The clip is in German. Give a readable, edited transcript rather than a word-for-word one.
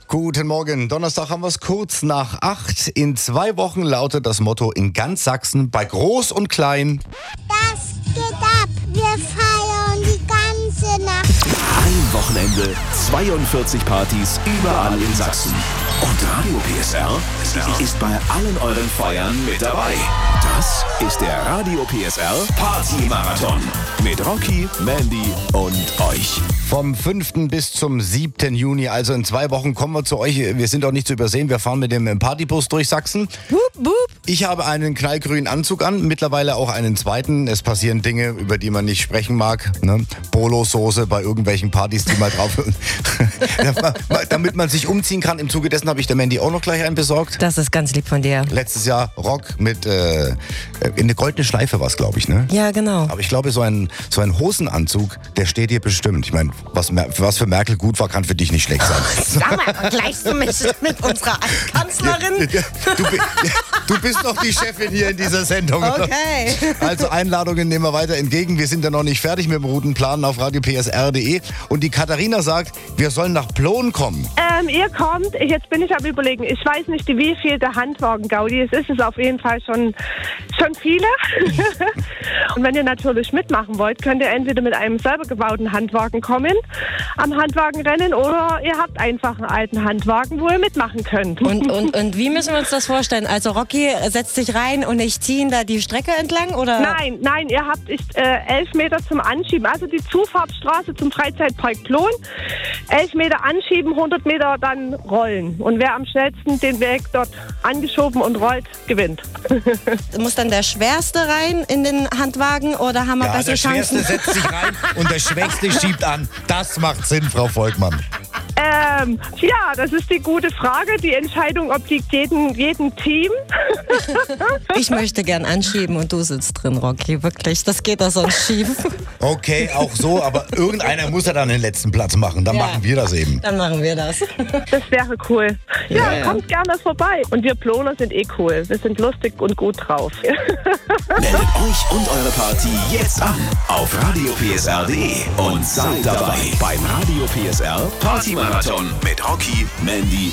Guten Morgen. Donnerstag haben wir es kurz nach 8. In 2 Wochen lautet das Motto in ganz Sachsen bei Groß und Klein. Das geht ab. Wir feiern die ganze Nacht. Ein Wochenende, 42 Partys überall in Sachsen. Und Radio PSR ist bei allen euren Feiern mit dabei. Das ist der Radio PSR Party-Marathon mit Rocky, Mandy und euch. Vom 5. bis zum 7. Juni, also in 2 Wochen, kommen wir zu euch. Wir sind auch nicht zu übersehen, wir fahren mit dem Partybus durch Sachsen. Boop, boop. Ich habe einen knallgrünen Anzug an, mittlerweile auch einen zweiten. Es passieren Dinge, über die man nicht sprechen mag. Ne? Polo-Soße bei irgendwelchen Partys, die mal drauf... Damit man sich umziehen kann. Im Zuge dessen habe ich der Mandy auch noch gleich einen besorgt. Das ist ganz lieb von dir. Letztes Jahr Rock mit eine goldene Schleife war es, glaube ich, ne? Ja, genau. Aber ich glaube, so ein Hosenanzug, der steht dir bestimmt. Ich meine, was für Merkel gut war, kann für dich nicht schlecht sein. Sag mal, vergleichst du mich mit unserer Kanzlerin? Du bist doch die Chefin hier in dieser Sendung. Okay. Also Einladungen nehmen wir weiter entgegen. Wir sind ja noch nicht fertig mit dem Routenplan auf radiopsr.de. Und die Katharina sagt, wir sollen nach Plon kommen. Ihr kommt, jetzt bin ich am Überlegen, ich weiß nicht, wie viel der Handwagen-Gaudi es ist. Es ist auf jeden Fall schon viele. Und wenn ihr natürlich mitmachen wollt, könnt ihr entweder mit einem selber gebauten Handwagen kommen, am Handwagenrennen, oder ihr habt einfach einen alten Handwagen, wo ihr mitmachen könnt. Und wie müssen wir uns das vorstellen? Also Rocky setzt sich rein und ich ziehe ihn da die Strecke entlang, oder? Nein, ihr habt 11 Meter zum Anschieben, also die Zufahrtsstraße zum Freizeitpark Plon. 11 Meter anschieben, 100 Meter dann rollen. Und wer am schnellsten den Weg dort angeschoben und rollt, gewinnt. Muss dann der Schwerste rein in den Handwagen, oder haben wir Ja, bessere der Schwerste Chancen? setzt sich rein und der Schwächste schiebt an. Das macht Sinn, Frau Volkmann. Ja, das ist die gute Frage. Die Entscheidung obliegt jedem Team. Ich möchte gern anschieben und du sitzt drin, Rocky. Wirklich, das geht doch sonst schief. Okay, auch so, aber irgendeiner muss ja dann den letzten Platz machen. Dann Ja. machen wir das eben. Dann machen wir das. Das wäre cool. Ja, kommt gerne vorbei. Und wir Ploner sind cool. Wir sind lustig und gut drauf. Meldet euch und eure Party jetzt an auf radiopsr.de und seid dabei beim Radio PSR Party-Marathon mit Rocky, Mandy